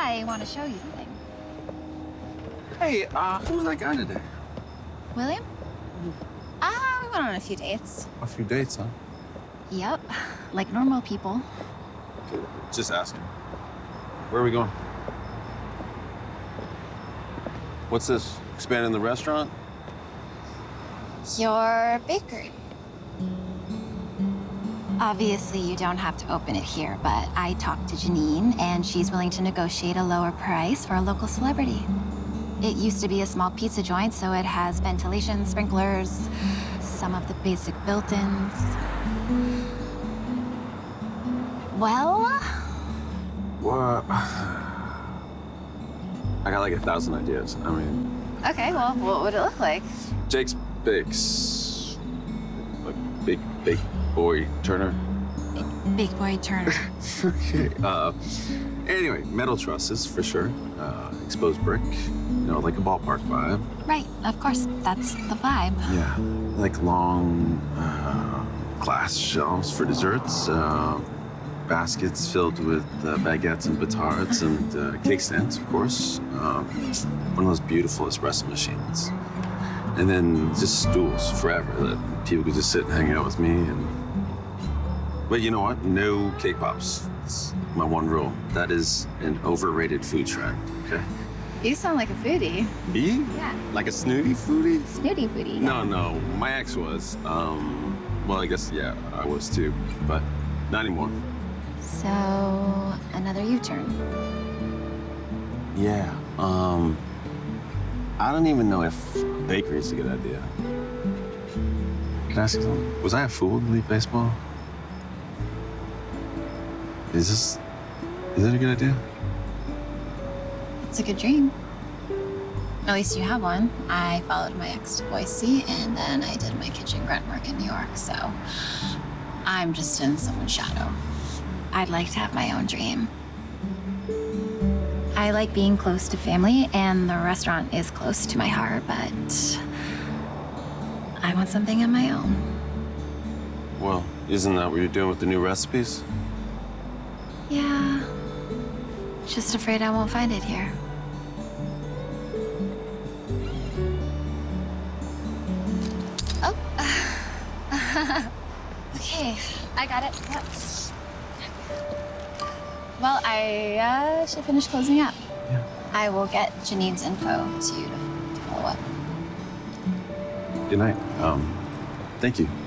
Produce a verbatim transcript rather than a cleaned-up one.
I want to show you something. Hey, uh, who's that guy today? William? Ah, uh, we went on a few dates. A few dates, huh? Yep, like normal people. Just asking. Where are we going? What's this? Expanding the restaurant? Your bakery. Obviously, you don't have to open it here, but I talked to Janine, and she's willing to negotiate a lower price for a local celebrity. It used to be a small pizza joint, so it has ventilation, sprinklers, some of the basic built-ins. Well? What? I got like a thousand ideas. I mean... Okay, well, what would it look like? Jake's Bakes. Like Big, Big Boy Turner. Big, big Boy Turner. Okay. Uh, anyway, metal trusses for sure. Uh, exposed brick. You know, like a ballpark vibe. Right, of course. That's the vibe. Yeah. Like long uh, glass shelves for desserts. Uh, baskets filled with uh, baguettes and batards and uh, cake stands, of course. Um, one of those beautiful espresso machines. And then just stools forever that people could just sit and hang out with me. And but you know what? No cake pops. It's my one rule. That is an overrated food trend, okay? You sound like a foodie. Me? Yeah. Like a snooty foodie? Snooty foodie. No, no. My ex was. Um, well, I guess, yeah, I was too. But not anymore. So, another U-turn. Yeah. Um, I don't even know if bakery is a good idea. Can I ask you something? Was I a fool to leave baseball? Is this, is it a good idea? It's a good dream. At least you have one. I followed my ex to Boise, and then I did my kitchen grunt work in New York, so I'm just in someone's shadow. I'd like to have my own dream. I like being close to family, and the restaurant is close to my heart, but I want something of my own. Well, isn't that what you're doing with the new recipes? Yeah. Just afraid I won't find it here. Oh. Okay, I got it. Yep. Well, I uh, should finish closing up. Yeah. I will get Janine's info to you to follow up. Good night. Um, thank you.